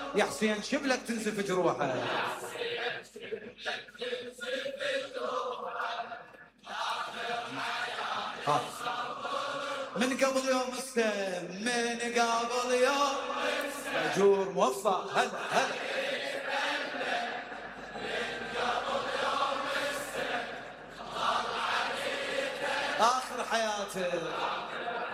يا حسين شبلك تنزف جروحه. من قبل يوم السلم، من قبل يوم مأجور موفق. هلا هلا. آخر حياته